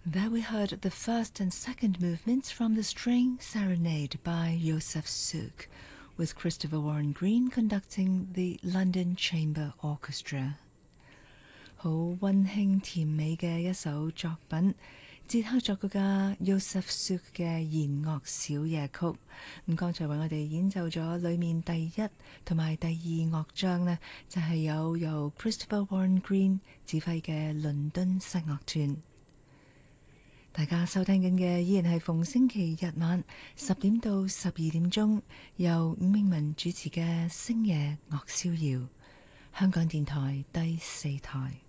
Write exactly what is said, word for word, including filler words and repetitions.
There we heard the first and second movements from the String Serenade by Joseph Suk, with Christopher Warren Green conducting the London Chamber Orchestra. 好溫馨甜美嘅一首作品，捷克作曲家 Joseph Suk 嘅弦樂小夜曲。咁剛才為我哋演奏咗裡面第一同埋第二樂章呢，就係、是、有由 Christopher Warren Green 指揮嘅倫敦室樂團。大家收聽緊嘅依然係逢星期日晚十點到十二點鐘，由伍詠文主持嘅星夜樂逍遙，香港電台第四台。